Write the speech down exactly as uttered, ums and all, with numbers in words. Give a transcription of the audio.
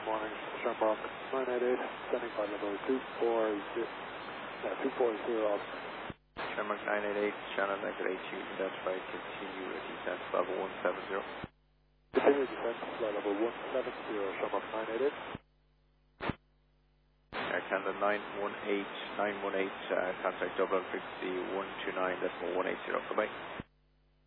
morning, Shamrock nine eight eight, sending by level two four zero, uh, two four zero. Shamrock nine eight eight, Shannon negative eight two, that's right, continue with descent level one seven zero. Continue descent flight level one seven zero, Shamrock nine eight eight. Air Canada nine one eight, nine one eight, uh, contact Dublin frequency one two nine point one eight zero, goodbye.